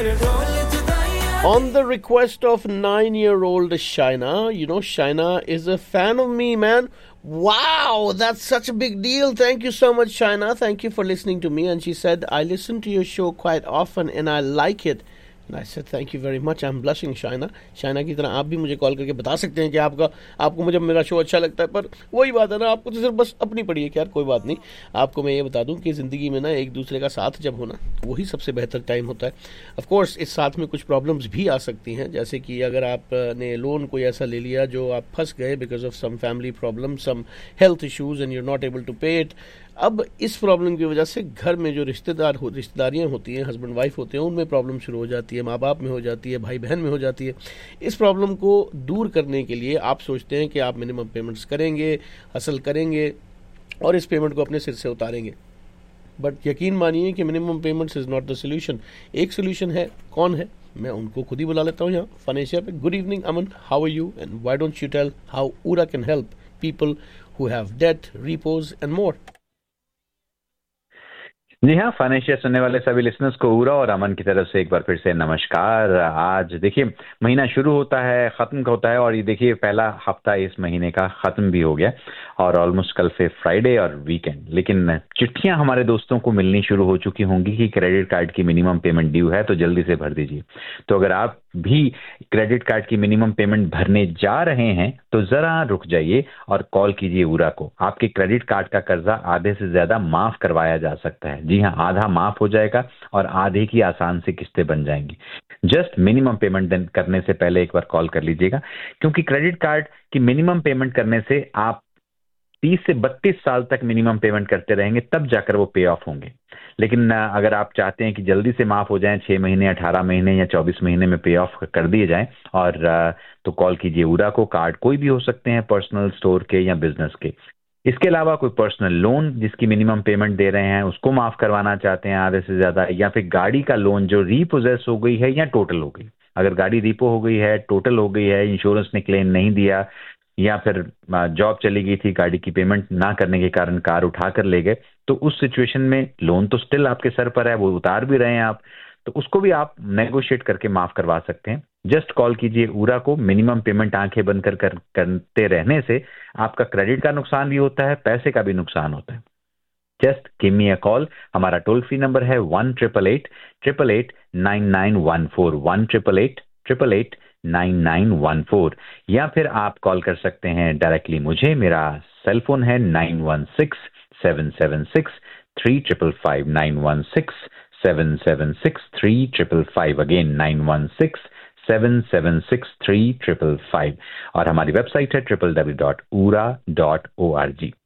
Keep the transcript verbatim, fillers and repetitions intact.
On the request of nine-year-old Shaina, you know, Shaina is a fan of me, man. Wow, that's such a big deal. Thank you so much, Shaina. Thank you for listening to me. And she said, I listen to your show quite often and I like it. And I said, thank you very much. I'm blushing, Shaina. Shaina की तरह आप भी मुझे call करके बता सकते हैं कि आपका आपको मुझे मेरा शो अच्छा लगता है, पर वही बात है ना, आपको तो सिर्फ बस अपनी पड़ी है कि यार कोई बात नहीं। आपको मैं ये बता दूं कि ज़िंदगी में ना एक दूसरे का साथ जब होना वही सबसे बेहतर टाइम होता है। ऑफ कोर्स इस साथ में कुछ प्रॉब्लम्स भी आ सकती हैं, जैसे कि अगर आपने लोन कोई ऐसा ले लिया जो आप फंस गए because of some family problem, some health issues and you are not able to पे इट। अब इस प्रॉब्लम की वजह से घर में जो रिश्तेदार हो रिश्तेदारियाँ होती हैं, हस्बैंड वाइफ होते हैं, उनमें प्रॉब्लम शुरू हो जाती है, माँ बाप में हो जाती है, भाई बहन में हो जाती है। इस प्रॉब्लम को दूर करने के लिए आप सोचते हैं कि आप मिनिमम पेमेंट्स करेंगे, हसल करेंगे और इस पेमेंट को अपने सिर से उतारेंगे, बट यकीन मानिए कि minimum payments is not the solution. एक सोल्यूशन है, कौन है, मैं उनको खुद ही बुला लेता हूँ यहाँ फाइनेंशियल पे। Good evening Aman, how are you and why don't you tell how ऊरा can help people who have date, repose and more. जी हाँ, फाइनेंशियल सुनने वाले सभी लिसनर्स को ऊरा और अमन की तरफ से एक बार फिर से नमस्कार। आज देखिए महीना शुरू होता है, खत्म होता है, और ये देखिए पहला हफ्ता इस महीने का खत्म भी हो गया और ऑलमोस्ट कल से फ्राइडे और वीकेंड। लेकिन चिट्ठियां हमारे दोस्तों को मिलनी शुरू हो चुकी होंगी कि क्रेडिट कार्ड की मिनिमम पेमेंट ड्यू है तो जल्दी से भर दीजिए। तो अगर आप भी क्रेडिट कार्ड की मिनिमम पेमेंट भरने जा रहे हैं तो जरा रुक जाइए और कॉल कीजिए ऊरा को। आपके क्रेडिट कार्ड का कर्जा आधे से ज्यादा माफ करवाया जा सकता है। जी हाँ, आधा माफ हो जाएगा और आधे की आसान से किस्तें बन जाएंगी। जस्ट मिनिमम पेमेंट करने से पहले एक बार कॉल कर लीजिएगा, क्योंकि क्रेडिट कार्ड की मिनिमम पेमेंट करने से आप तीस से बत्तीस साल तक मिनिमम पेमेंट करते रहेंगे, तब जाकर वो पे ऑफ होंगे। लेकिन अगर आप चाहते हैं कि जल्दी से माफ हो जाएं, छह महीने, अठारह महीने या चौबीस महीने में पे ऑफ कर दिए जाएं, और तो कॉल कीजिए ऊरा को। कार्ड कोई भी हो सकते हैं, पर्सनल, स्टोर के या बिजनेस के। इसके अलावा कोई पर्सनल लोन जिसकी मिनिमम पेमेंट दे रहे हैं उसको माफ करवाना चाहते हैं आधे से ज्यादा, या फिर गाड़ी का लोन जो रीपोजेस हो गई है या टोटल हो गई। अगर गाड़ी रीपो हो गई है, टोटल हो गई है, इंश्योरेंस ने क्लेम नहीं दिया, या फिर जॉब चली गई थी, गाड़ी की पेमेंट ना करने के कारण कार उठा कर ले गए, तो उस सिचुएशन में लोन तो स्टिल आपके सर पर है, वो उतार भी रहे हैं आप, तो उसको भी आप नेगोशिएट करके माफ करवा सकते हैं। जस्ट कॉल कीजिए ऊरा को। मिनिमम पेमेंट आंखें बंद कर, कर करते रहने से आपका क्रेडिट का नुकसान भी होता है, पैसे का भी नुकसान होता है। Just give me a call. हमारा टोल फ्री नंबर है one triple eight triple eight nine nine one four, one triple eight triple eight nine nine one four, या फिर आप कॉल कर सकते हैं डायरेक्टली मुझे। मेरा सेल फोन है nine one six seven seven six three triple five, nine one six seven seven six three triple five, again nine one six seven seven six three triple five, और हमारी website है triple W W W dot ऊरा dot O R G.